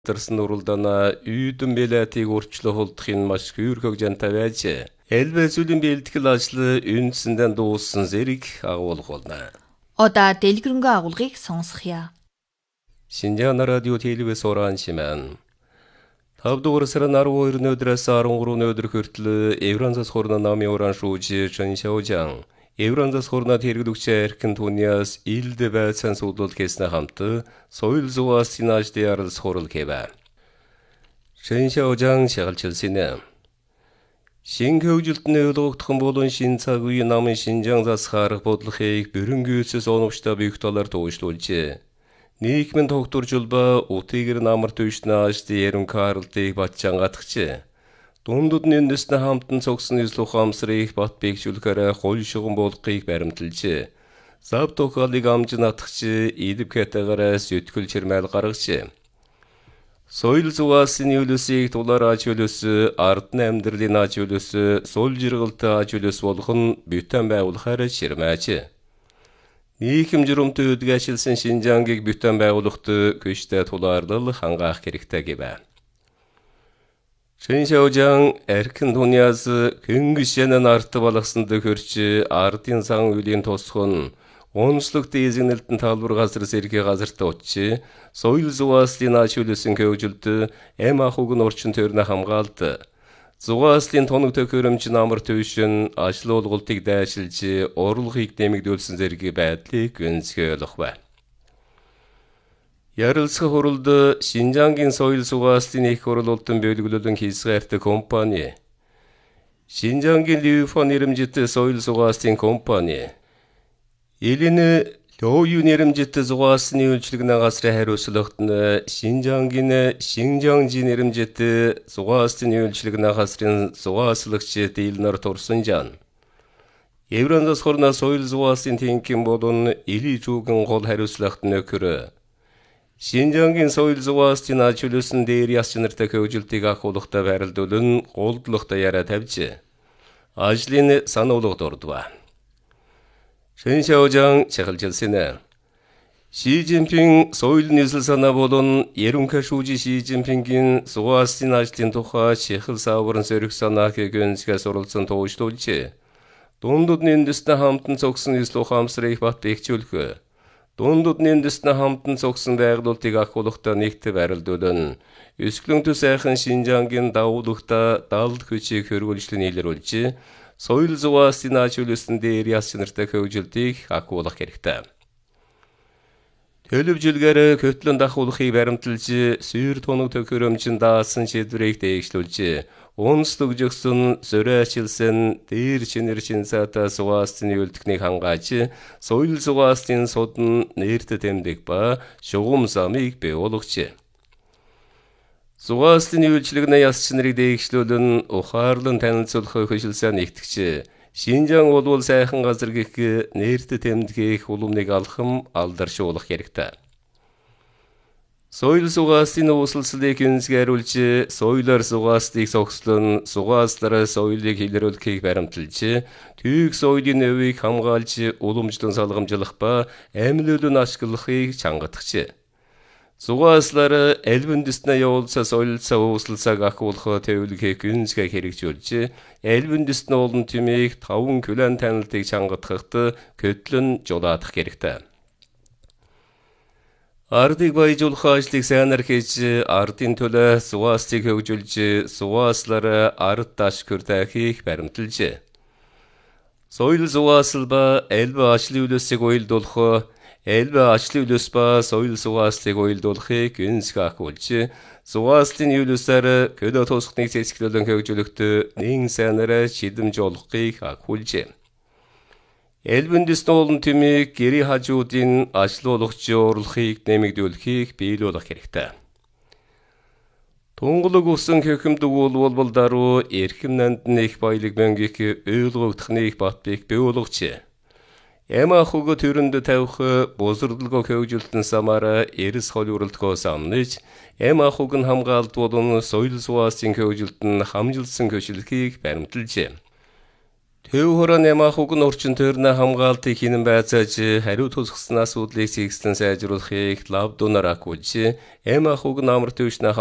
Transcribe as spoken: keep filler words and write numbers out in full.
Тарсан уралдаана үйдэн бэлэтийг өөрчлө холдохын маш хөөрхөг жантай байж элбэ зүйлийн бэлтгэл ажлы үндсэндээ дууссан зэрэг агуулга болно. Одоо дэлгэрэнгүй агуулгыг сонсгоё. Шинжаана радио телевиз оранжиман. тавдугаар сарын арван хоёрны өдрөөс арван гурваны өдөр хүртэл Евранзас хорна намын уран шүүжи Чэншаожан Евранзас хорнад хэрэглэгч эрхэн түниас илдэ байцан судал гэснэ хамт соёл зугаас синажды аралс хорол гэвэ. Чэншаожан шагалчилсинэ. Шингөөжилтний ойлгогдхон болон шин цаг үеийн намын шинжаан засахаарах бодлогыг бүрэн-гүйцэс оновчтой бих талаар туушлуулжээ. Нийгмийн тогтворжулба утигэр намар төвшнө ажды ярим карлтыг батчангатгчээ. Дундад нэндэснэ хамтан цогсон ислу хамсрыг бат бигжүүлэхээр хол шуган болгохыг баримталжээ. Зав тухайлыг амжин атгчээ, идв катагараас өтгөл чирмэл гаргачээ. Соёл зугаасын үлэсийг тулаар аж үлэс, ардны амьдралын аж үлэс, сул жиргалтай аж үлэс болгон бүтэн байгуулахаар чирмээжээ. Нийгэм журамтай өдгөөшилсэн Шинжаангийг бүтэн байгуулахад көштэй тулаардал хангаах хэрэгтэй гэвэ. Чэншаожан эрхэн түниас хөнгөшэнэн арт балгасан дөхөрч ардын сан үлийн тусхон онцлог дэзэгнэлтэн талбар газар зэрэг газарт очиж соёл зугааслын аж үлэсэн хөгжилд эм ахуг нь орчин тойрны хамгаалт зугааслын тоног төхөөрөмж намар төвшин ажил олголтыг дайшилж орлогыг нэмэгдүүлсэн зэрэг байдлыг гүнзгийлэх бай. Ярилцах хуралд Шинжаангийн соёл зугааслын их хурлуултан бөлгөлөлөн хийсгээрт компани Шинжаангийн Ливфон нэрэмжит соёл зугааслын компани Илэн Лоою нэрэмжит зугааслын үйлчлэгнэ газрын хариуцлагт нь Шинжаангийн Шинжаанжи нэрэмжит зугааслын үйлчлэгнэ газрын зугааслagч дийлнэр турсан жан. Евранзас хорна соёл зугааслын тэнхим болон Или жууган гол хариуцлагт нөхөр Шинжаангийн соёл зугааслын аж үлэсэн дээр ясчнартай хөгжилтийг ахуулахтай байрлуулан голдлохтой яриа тавьж ажлын сануулгад ордва. Чэншаожан чагалжилсэнэ. Ши Цзиньпин соёл нийслэл санаа болон ерөнхий шүүжи Ши Цзиньпингийн зугааслын ажлын тухай чехэл саврын сөрөг санааг гүнзгээс оролцсон туушлуулжээ. Дундад нэндэснэ хамтан цогсон ислу хамсрыг бат бигжүүлэх. Дундад нэндэснэ хамтан цогсон байгуулалтыг ахуулахтай нэгт барилдуулан өсгөлөн төс айхан Шинжаангийн давуулагта далд хүчийг хөрвүүлжлэн илрүүлж соёл зугааслын аж үлэсэн дээр ясчнартай хөгжилтийг ахуулах хэрэгтэй. Төлөвжөлгээр хөтлөн дахуулахыг баримталж сүйр тоног төхөөрөмжин даасан шийдвэрийг дээгшлүүлж онцлог жөгсөн зөрөөчилсэн дээр чинэр шинсата зугааслын үйлдэгнийг хангааж соёл зугааслын судан нэрт тэмдэг ба шугам замыг бий болгож зугааслын үйлчлэгнэ ясчнарыг дээгшлүүлэн ухаарлан танилцуулах хөшилсөн нэгтгэж Шинжаан болвол сайхан газар гэх нэрт тэмдгийг уламныг алхам алдаршуулах хэрэгтэй. Соёл зугааслын uuslалыг гүнзгийрүүлж соёлоор зугааслыг согслон зугааслаараа соёлыг илрүүлэхийг баримталж түйг соёлын өвийг хамгаалж уламжлан салгамжлах ба амьлуулан ашиглахыг чангатгаж зугааслаар элбэндснэ явуулсан соёлцоо uuslалсаг ахуулах төвлөгийг гүнзгий хэрэгжүүлж элбэндснэ олон тэмийг таван күлэн танилтыг чангатгахад көтлөн жулаадах хэрэгтэй. Ардыг баяжуулах ажлыг сайнаар хийж ардын төлөө зугааслыг хөгжүүлж зугааслаар ард ашгүр дахийг баримталж соёл зугаасл ба элбэ ажлын үлэсийг уялдуулах элбэ ажлын үлэс ба соёл зугааслыг уялдуулахыг гүнзгий ахуулж зугааслын үлэсээр көлөө тусахныг зэсгэлэн хөгжүүлэхэд нэн сайнаар шидэмж олохыг ахуулж элбэндснэ олон тэмийг гэрээ хажуудын ажлуулагч орлохыг нэмэгдүүлэхийг биелүүлэх хэрэгтэй. Тунгалаг усан хөхөмдөг болбол даруй эрхэм нандны их баялаг бэнгих ойлгогдохныг бат бих бий болгож эм ахуг төрөнд тавих бузралгоо хөгжилтэн самара эрс хол уралдгоо самнаж эм ахуг нь хамгаалт болон соёл зугааслын хөгжилтэн хамжилсан хөшилхийг баримталж Төв хорон эм ахуйг нь орчин тойрны хамгаалтыг хинэн байцааж хариу тусгасан асуудлыг сэгслэн сайжруулахыг лав донор акуулж эм ахуйг нь амар төвшнө